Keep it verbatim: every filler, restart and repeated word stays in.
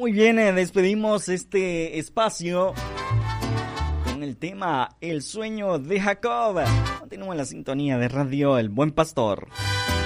Muy bien, eh, despedimos este espacio con el tema El sueño de Jacob. Continúa en la sintonía de Radio El Buen Pastor.